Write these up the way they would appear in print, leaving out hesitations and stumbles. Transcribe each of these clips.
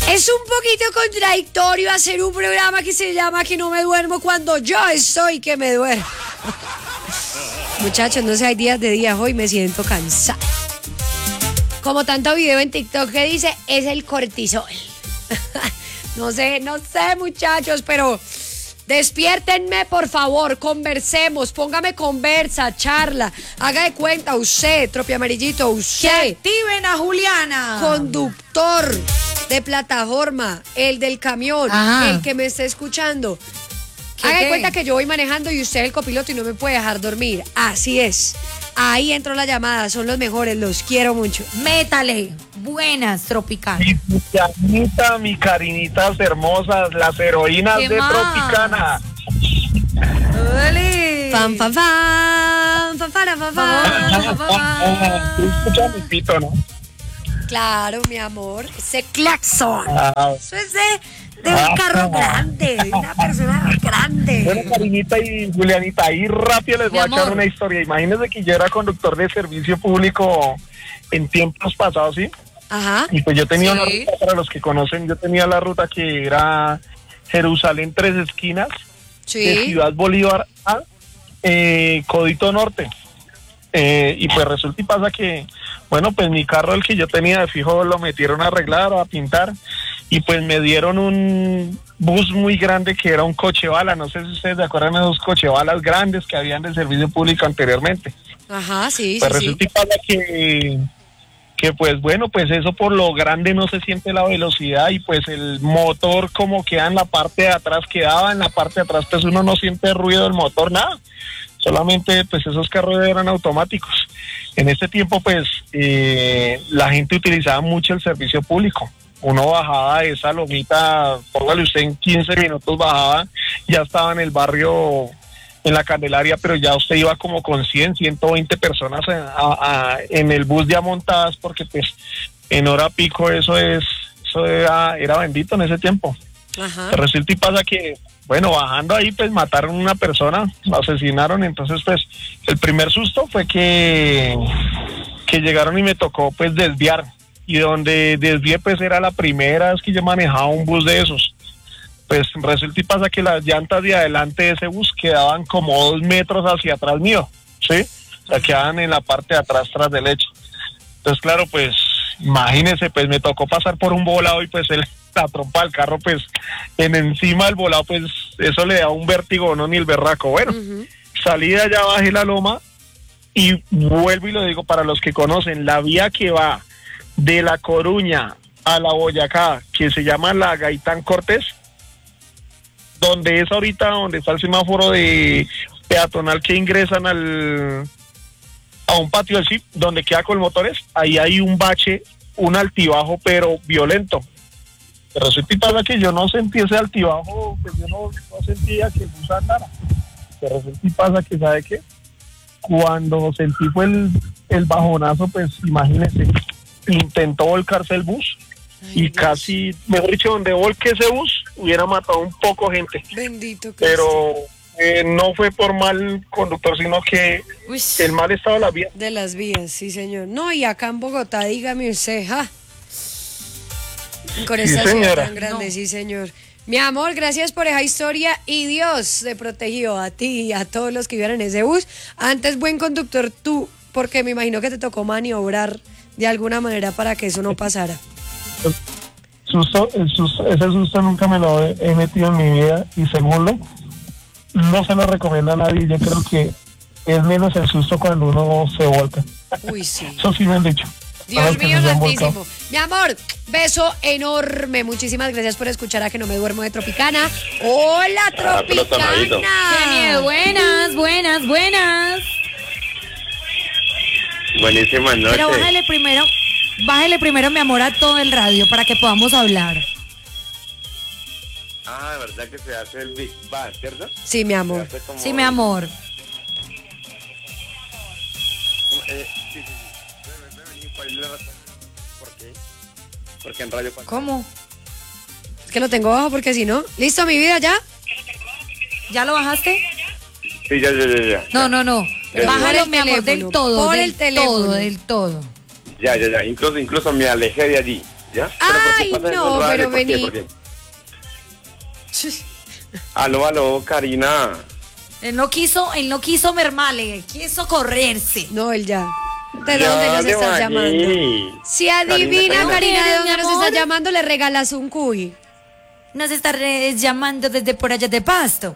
Es un poquito contradictorio hacer un programa que se llama Que no me duermo cuando yo estoy que me duermo. Muchachos, no sé, hay días de días, hoy me siento cansada. Como tanto video en TikTok que dice, es el cortisol. No sé, muchachos, pero despiértenme, por favor, conversemos, póngame conversa, charla, haga de cuenta, usted, tropi amarillito, usted. Que activen a Juliana. Conductor de plataforma, el del camión, Ajá. el que me esté escuchando. ¿Qué, Haga de qué? cuenta que yo voy manejando y usted es el copiloto y no me puede dejar dormir. Así es. Ahí entró la llamada, son los mejores, los quiero mucho. Métale. Buenas, Tropicana. Mi Julianita, mi Karinitas hermosas, las heroínas ¿Qué de más? Tropicana. ¡Dale! Fan, fan, fan, fan, fan, fan, fan. Tú escuchas mi pito, ¿no? Claro, mi amor, ese claxon. Ah, Eso es de un carro grande, de una persona grande. bueno, Karinita y Julianita, ahí rápido les voy a Mi echar amor. una historia. Imagínense que yo era conductor de servicio público en tiempos pasados, ¿sí? Ajá. Y pues yo tenía Sí. una ruta, para los que conocen, yo tenía la ruta que era Jerusalén Tres Esquinas, de Sí. Ciudad Bolívar a Codito Norte. Y pues resulta y pasa que, bueno, pues mi carro, el que yo tenía de fijo, lo metieron a arreglar o a pintar, y pues me dieron un bus muy grande que era un cochebala. No sé si ustedes se acuerdan de esos cochebalas grandes que habían de servicio público anteriormente. Ajá, sí, Pues sí, resulta sí. y pasa que pues bueno, pues eso por lo grande no se siente la velocidad, y pues el motor como queda en la parte de atrás, quedaba en la parte de atrás, pues uno no siente ruido del motor, nada. Solamente pues esos carros eran automáticos. En este tiempo pues la gente utilizaba mucho el servicio público. Uno bajaba de esa lomita, póngale usted, en 15 minutos bajaba, ya estaba en el barrio, en la Candelaria, pero ya usted iba como con 100, 120 personas en el bus ya montadas, porque pues en hora pico eso era bendito en ese tiempo. Ajá. Pero resulta y pasa que, bueno, bajando ahí pues mataron a una persona, la asesinaron. Entonces pues el primer susto fue que llegaron y me tocó pues desviar, y donde desvié pues era la primera vez que yo manejaba un bus de esos. Pues resulta y pasa que las llantas de adelante de ese bus quedaban como 2 metros hacia atrás mío, ¿sí? O sea, quedaban en la parte de atrás, tras del lecho. Entonces, claro, pues, imagínense, pues me tocó pasar por un volado, y pues la trompa del carro, pues, encima del volado, pues, eso le da un vértigo, no ni el berraco. Bueno, salí de allá, bajé la loma, y vuelvo y lo digo para los que conocen, la vía que va de La Coruña a La Boyacá, que se llama la Gaitán Cortés, donde es ahorita, donde está el semáforo de peatonal que ingresan a un patio del CIP, donde queda con motores, ahí hay un bache, un altibajo, pero violento. Pero resulta y pasa que yo no sentí ese altibajo, pues yo no sentía que el bus andara. Pero resulta y pasa que, ¿sabe qué? Cuando sentí fue el bajonazo, pues imagínense, intentó volcarse el bus. Ay, Y Dios. casi, mejor dicho, donde volque ese bus, hubiera matado un poco gente. Bendito Cristo. Pero no fue por mal conductor, sino que Uy, el mal estado de la vía. de las vías, sí, señor. No, y acá en Bogotá, dígame usted, ¿ja? Con Sí, esta ciudad señora. tan grande, No. sí, señor. Mi amor, gracias por esa historia, y Dios te protegió a ti y a todos los que iban en ese bus. Antes, buen conductor tú, porque me imagino que te tocó maniobrar de alguna manera para que eso no pasara. Ese susto nunca me lo he metido en mi vida, y segundo, no se lo recomiendo a nadie. Yo creo que es menos el susto cuando uno se volca. Uy, sí. Eso sí me han dicho. Dios Los que mío se han volcado. santísimo. Mi amor, beso enorme. Muchísimas gracias por escuchar a Que no me duermo de Tropicana. Hola, pero tonadito. ¡Qué miedo! Buenas, buenas, buenas. Buenísimas noches. Pero bájale primero, mi amor, a todo el radio para que podamos hablar. Ah, de verdad que se hace el Big Bang, ¿cierto? Sí, mi amor. Se hace como Sí, mi amor. Sí, sí, sí. ¿Cuál es la razón? ¿Por qué? Porque en radio... ¿Cómo? Es que lo tengo bajo porque si no. ¿Listo, mi vida, ya? ¿Ya lo bajaste? Sí, ya. No. Pero Bájalo, por mi el amor, teléfono, del todo. por del el teléfono. todo, del todo. Ya. Incluso me alejé de allí. ¿Ya? Ay, ¿Pero por qué pasa no, eso en radio? pero ¿Por qué? vení. ¿Por qué? Aló, Karina. Él no quiso mermarle, quiso correrse. No, él ya. ¿De dónde nos de estás allí. llamando? Si adivina, Karina, de dónde Mi nos amor. estás llamando, le regalas un cuy. Nos está llamando desde por allá de Pasto.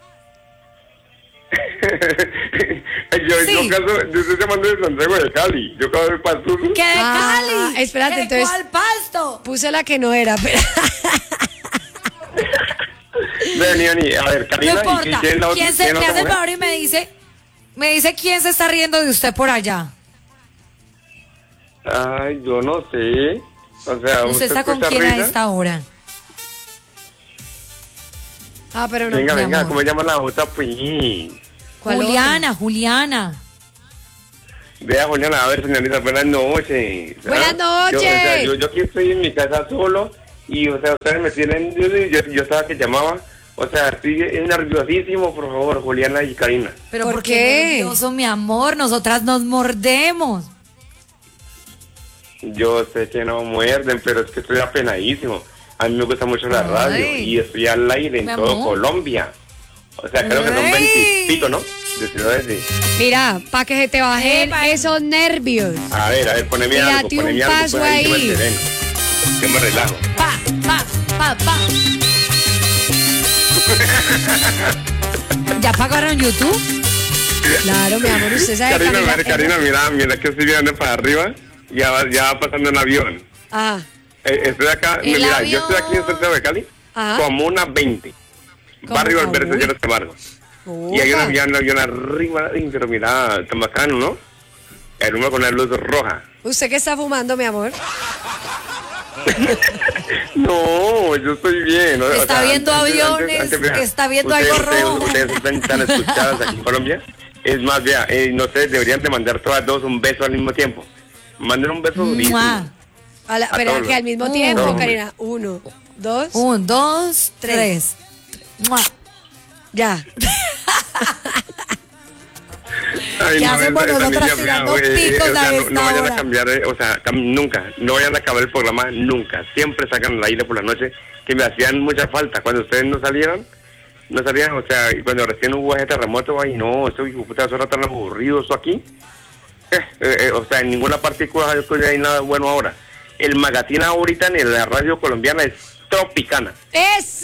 yo Sí. estoy llamando de Santiago de Cali. Yo acabo de pasar. ¿Qué de Ah, Cali? espérate, ¿De entonces- cuál Pasto? Puse la que no era, pero... Vení. A ver, No Karina. importa. ¿Y quién es la otra? ¿Quién se ¿Quién es me la hace el otra favor y me dice quién se está riendo de usted por allá? mujer? Ay, yo no sé. O sea, ¿Usted está con escucha quién a risa. esta hora? Ah, pero no. Venga, mi venga, amor. ¿cómo se llama la otra? Pues. ¿Cuál Juliana. Vea, Juliana, a ver, señorita, buenas noches. Buenas Yo, o sea, noches. yo aquí estoy en mi casa solo y, o sea, ustedes me tienen, yo estaba que llamaba, o sea, estoy nerviosísimo, por favor, Juliana y Karina. ¿Pero ¿Por por qué? qué nervioso, mi amor? Nosotras nos mordemos. Yo sé que no muerden, pero es que estoy apenadísimo. A mí me gusta mucho la radio Ay. y estoy al aire en Mi todo amor. Colombia. O sea, creo que son Ay. 20 pico, ¿no? De ciudades de... Mira, para que se te bajen Epa. esos nervios. A ver, poneme Tírate algo, poneme un algo, paso pues, ahí. que me sereno, que me relajo. Pa. ¿Ya pagaron YouTube? Claro, mi amor, usted sabe Karina, mira que estoy mirando para arriba, ya va pasando un avión. Ah, Estoy acá, El mira, yo avión. estoy aquí en Santiago de Cali, Ajá. como una 20. ¿Cómo Barrio como? Alberto Lleras Camargo. Y hay un ufa. avión arriba, pero mira, tan bacano, ¿no? El uno con la luz roja. ¿Usted qué está fumando, mi amor? No, yo estoy bien. ¿no? Está viendo aviones, vea, está viendo ustedes- algo rojo. Ustedes están tan escuchadas aquí en Colombia. Es más, vea, no sé, deberían de mandar todas dos un beso al mismo tiempo. Manden un beso durísimo. ¡Mua! Pero todos. que al mismo Mm. tiempo, No. Karina. 1, 2, 1, 2, 3. ya. Ay, ¿Qué hacemos esa nosotras niña, tirando vea, picos o sea, a no esta vayan hora? a cambiar, o sea, nunca, no vayan a acabar el programa nunca. Siempre sacan al aire por la noche, que me hacían mucha falta. Cuando ustedes no salían, o sea, y cuando recién hubo ese terremoto, ay no, esto hijo de puta, eso era tan aburrido, eso aquí. O sea, en ninguna parte hay nada bueno ahora. El magazine ahorita en la radio colombiana es Tropicana. ¡Eso!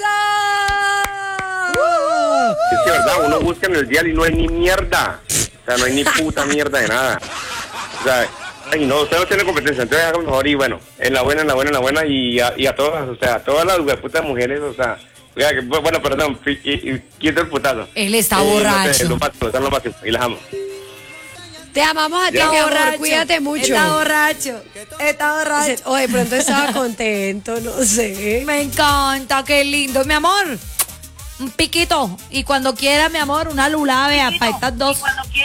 Es que verdad, uno busca en el dial y no hay ni mierda. O sea, no hay ni puta mierda de nada. O sea, ay no, usted no tiene competencia, entonces hágame mejor y bueno, en la buena y a todas, o sea, a todas las putas mujeres, o sea, oiga, bueno, perdón, quito el putazo. Él está No sé, borracho. lo máximo, y las amo. Te amamos a ti, Ya. mi amor. Cuídate mucho. Está borracho. O de pronto estaba contento, no sé. Me encanta, qué lindo. Mi amor, un piquito. Y cuando quiera, mi amor, una lula, vea, para estas dos.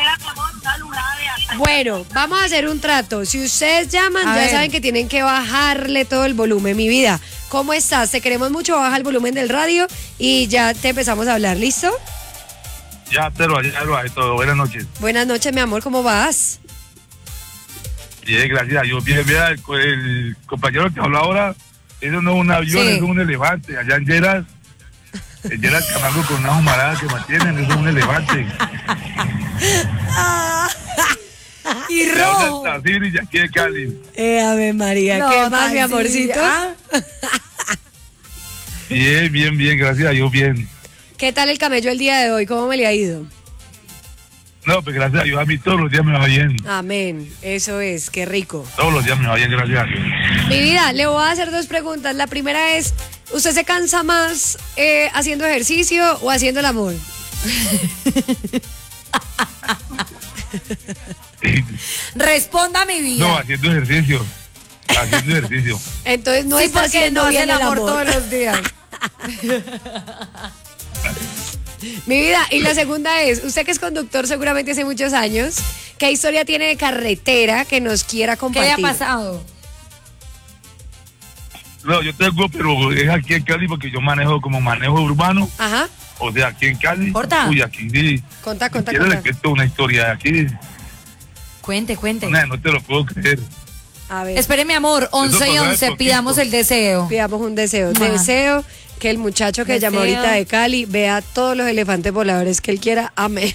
Bueno, vamos a hacer un trato. Si ustedes llaman, A ya ver. saben que tienen que bajarle todo el volumen. Mi vida, ¿cómo estás? Te queremos mucho, baja el volumen del radio y ya te empezamos a hablar. ¿Listo? Ya lo hay todo. Buenas noches. Buenas noches, mi amor, ¿cómo vas? Bien, gracias a Dios. Bien, vea, el compañero que habló ahora, eso no es un avión, Sí. es un elefante. Allá en Lleras Camargo con una humarada que mantienen, eso es un elefante. Y Ya rojo. está así y aquí de Cali. Ave María, No, ¿qué más, mi Taxi, amorcito? ¿ah? Bien, gracias a Dios, bien. ¿Qué tal el camello el día de hoy? ¿Cómo me le ha ido? No, pues gracias a Dios, a mí todos los días me va bien. Amén, eso es, qué rico. Todos los días me va bien, gracias a Dios. Mi vida, le voy a hacer dos preguntas. La primera es, ¿usted se cansa más haciendo ejercicio o haciendo el amor? Responda mi vida. No, haciendo ejercicio. Haciendo ejercicio. Entonces no sí, está porque haciendo no hace bien el amor todos los días. Mi vida, y la segunda es, usted que es conductor seguramente hace muchos años, ¿qué historia tiene de carretera que nos quiera ¿Qué compartir? ha pasado? No, yo tengo, pero es aquí en Cali porque yo manejo como manejo urbano. Ajá, O sea, aquí en Cali. ¿Importa? Uy, aquí sí. conta. Quiero le cuento una historia de aquí. Cuente. No te lo puedo creer. A ver, Espere, mi amor, 11 y 11, pidamos el deseo. pidamos un deseo. Ma. Deseo que el muchacho que llamó Deseo. ahorita de Cali vea todos los elefantes voladores que él quiera. Amén.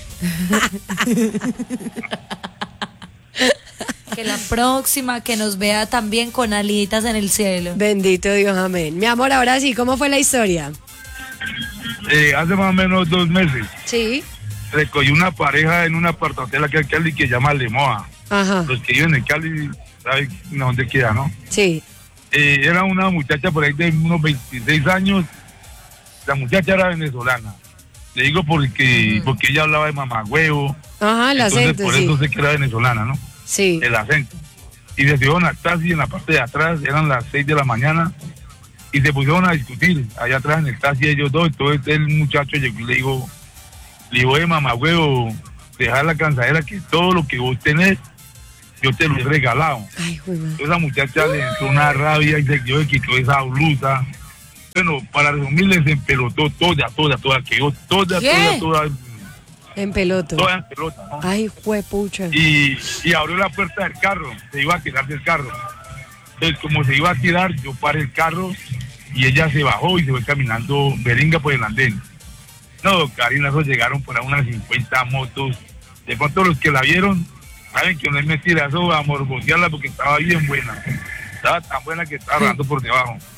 Que la próxima que nos vea también con alitas en el cielo. Bendito Dios, amén. Mi amor, ahora sí, ¿cómo fue la historia? Hace más o menos 2 meses Sí. recogí una pareja en una apartamento aquí en Cali que se llama Lemoa. Ajá. Los que viven en Cali saben dónde queda, ¿no? Sí. Era una muchacha por ahí de unos 26 años. La muchacha era venezolana. Le digo porque ella hablaba de mamagüevo. Ajá, el Entonces acento, por sí. eso sé que era venezolana, ¿no? Sí. El acento. Y se subieron al taxi en la parte de atrás, eran las 6 de la mañana, y se pusieron a discutir allá atrás en el taxi ellos dos. Entonces el muchacho llegó y le dijo, mamagüevo, dejar la cansadera que todo lo que vos tenés, yo te lo he regalado. Ay, güey, madre. Entonces la muchacha le entró una rabia y se quitó esa blusa. Bueno, para resumirles, se empelotó toda, quedó toda En peloto. en pelota, ¿no? Ay, juepucha. Y abrió la puerta del carro, se iba a tirar del carro. Entonces, como se iba a tirar, yo paré el carro y ella se bajó y se fue caminando beringa por el andén. No, Karina, esos llegaron por ahí unas 50 motos. De pronto los que la vieron, saben que no es mentira, eso a morbosearla porque estaba bien buena. Estaba tan buena que estaba rodando por debajo.